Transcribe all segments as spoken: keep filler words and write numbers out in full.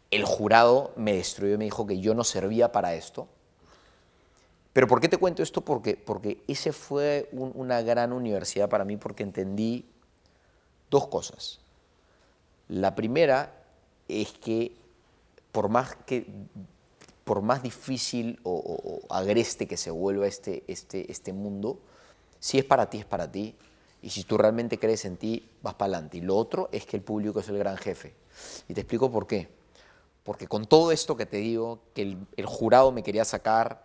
el jurado me destruyó y me dijo que yo no servía para esto. Pero ¿por qué te cuento esto? Porque, porque ese fue un, una gran universidad para mí, porque entendí dos cosas. La primera es que por más, que, por más difícil o, o, o agreste que se vuelva este, este, este mundo, si es para ti, es para ti. Y si tú realmente crees en ti, vas para adelante. Y lo otro es que el público es el gran jefe. Y te explico por qué. Porque con todo esto que te digo, que el, el jurado me quería sacar,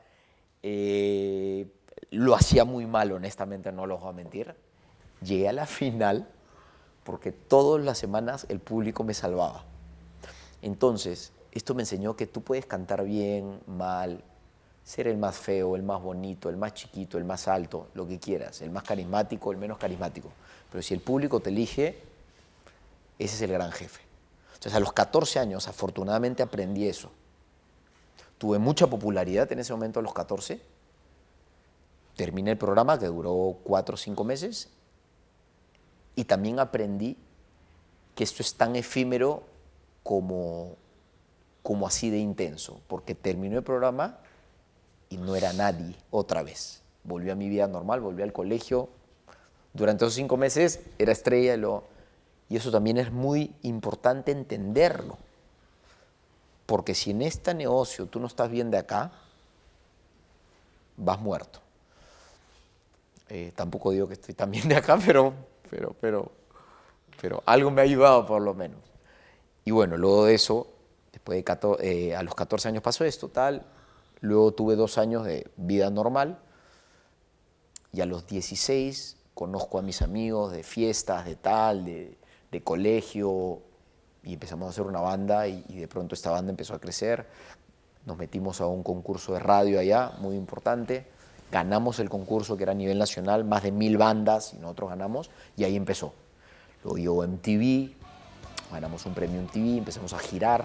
eh, lo hacía muy mal, honestamente, no los voy a mentir. Llegué a la final porque todas las semanas el público me salvaba. Entonces, esto me enseñó que tú puedes cantar bien, mal, ser el más feo, el más bonito, el más chiquito, el más alto, lo que quieras, el más carismático, el menos carismático. Pero si el público te elige, ese es el gran jefe. Entonces, a los catorce años, afortunadamente aprendí eso. Tuve mucha popularidad en ese momento a los catorce. Terminé el programa, que duró cuatro o cinco meses, y también aprendí que esto es tan efímero como, como así de intenso, porque terminó el programa y no era nadie otra vez. Volví a mi vida normal, volví al colegio. Durante esos cinco meses era estrella, lo, y eso también es muy importante entenderlo, porque si en este negocio tú no estás bien de acá, vas muerto. Eh, tampoco digo que estoy tan bien de acá, pero, pero, pero, pero algo me ha ayudado por lo menos. Y bueno, luego de eso, después de catorce, eh, a los catorce años pasó esto, tal. Luego tuve dos años de vida normal. Y a los dieciséis conozco a mis amigos de fiestas, de tal, de, de colegio. Y empezamos a hacer una banda y, y de pronto esta banda empezó a crecer. Nos metimos a un concurso de radio allá, muy importante. Ganamos el concurso que era a nivel nacional, más de mil bandas y nosotros ganamos. Y ahí empezó. Luego llegó M T V. Ganamos un premio M T V, empezamos a girar,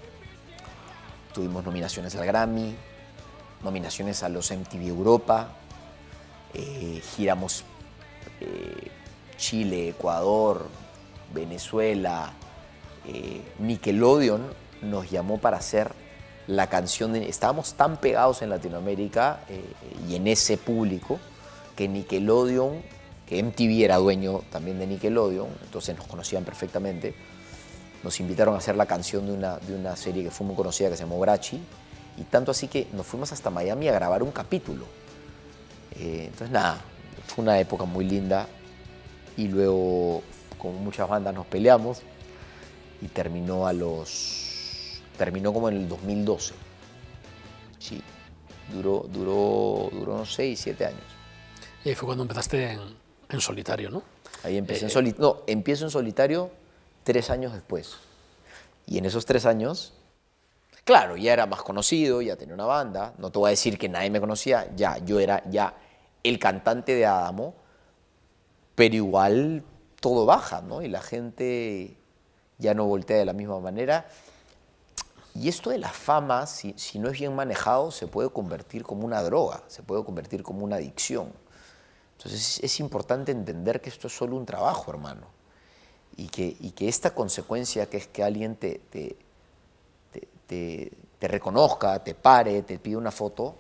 tuvimos nominaciones al Grammy, nominaciones a los M T V Europa, eh, giramos eh, Chile, Ecuador, Venezuela, eh, Nickelodeon nos llamó para hacer la canción, de, estábamos tan pegados en Latinoamérica eh, y en ese público que Nickelodeon, que M T V era dueño también de Nickelodeon, entonces nos conocían perfectamente. Nos invitaron a hacer la canción de una, de una serie que fue muy conocida que se llamó Brachi, y tanto así que nos fuimos hasta Miami a grabar un capítulo. Eh, entonces nada, fue una época muy linda y luego con muchas bandas nos peleamos y terminó a los... terminó como en el dos mil doce. Sí, duró, duró, duró unos seis, siete años. Y ahí fue cuando empezaste en, en solitario, ¿no? Ahí empecé Eh, en solitario, no, empiezo en solitario tres años después. Y en esos tres años, claro, ya era más conocido, ya tenía una banda. No te voy a decir que nadie me conocía, ya, yo era ya el cantante de Adamo, pero igual todo baja, ¿no? Y la gente ya no voltea de la misma manera. Y esto de la fama, si, si no es bien manejado, se puede convertir como una droga, se puede convertir como una adicción. Entonces es, es importante entender que esto es solo un trabajo, hermano. Y que, y que esta consecuencia que es que alguien te, te, te, te, te reconozca, te pare, te pide una foto,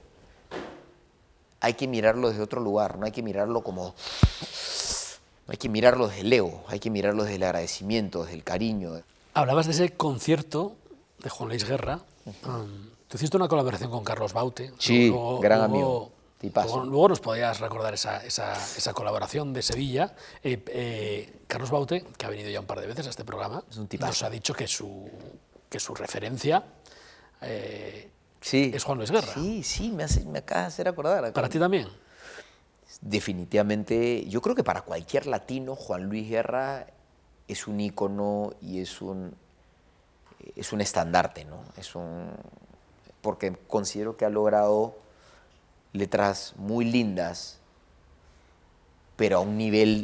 hay que mirarlo desde otro lugar, no hay que mirarlo como... No hay que mirarlo desde el ego, hay que mirarlo desde el agradecimiento, desde el cariño. Hablabas de ese concierto de Juan Luis Guerra. Uh-huh. Um, tú hiciste una colaboración con Carlos Baute. Sí, luego, gran luego, amigo. Luego, luego nos podías recordar esa, esa, esa colaboración de Sevilla. Eh, eh, Carlos Baute, que ha venido ya un par de veces a este programa, es un nos ha dicho que su, que su referencia eh, sí, es Juan Luis Guerra. Sí, sí, me, hace, me acaba de hacer acordar. ¿Para ti también? Definitivamente, yo creo que para cualquier latino, Juan Luis Guerra es un ícono y es un, es un estandarte, ¿no? Es un, porque considero que ha logrado letras muy lindas, pero a un nivel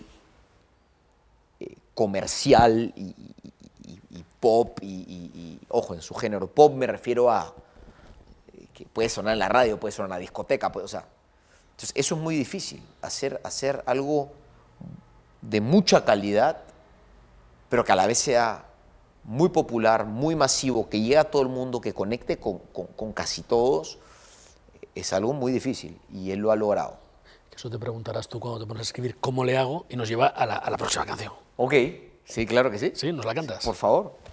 eh, comercial y, y, y, y pop, y, y, y, ojo, en su género. Pop me refiero a eh, que puede sonar en la radio, puede sonar en la discoteca, puede, o sea, entonces eso es muy difícil, hacer, hacer algo de mucha calidad, pero que a la vez sea muy popular, muy masivo, que llega a todo el mundo, que conecte con, con, con casi todos, es algo muy difícil y él lo ha logrado. Eso te preguntarás tú cuando te pones a escribir cómo le hago y nos lleva a la, a la próxima canción. Ok, sí, claro que sí. ¿Sí? ¿Nos la cantas? Por favor.